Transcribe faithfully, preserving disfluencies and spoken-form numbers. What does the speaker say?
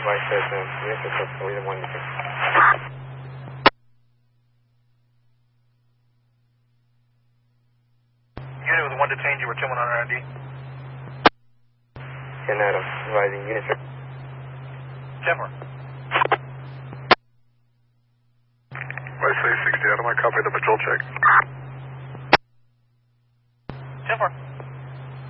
Vice President, unit successful, either one to six. Unit with one detained, you were ten one hundred R D. ten Adam, advising unit six. Timber. Vice sixty, Adam, I copy the patrol check.